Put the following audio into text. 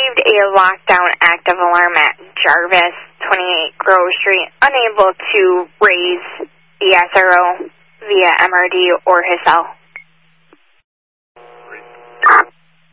received a lockdown active alarm at Jarvis, 28 Grove Street, unable to raise the SRO via MRD or his cell.